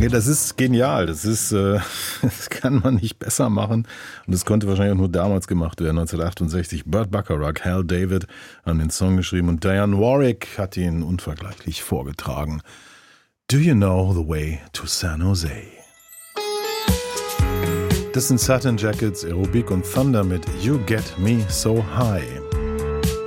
Ja, das ist genial. Das kann man nicht besser machen. Und das konnte wahrscheinlich auch nur damals gemacht werden, 1968. Burt Bacharach, Hal David haben den Song geschrieben und Dionne Warwick hat ihn unvergleichlich vorgetragen. Do you know the way to San Jose? Das sind Satin Jackets, Aerobic und Thunder mit You Get Me So High.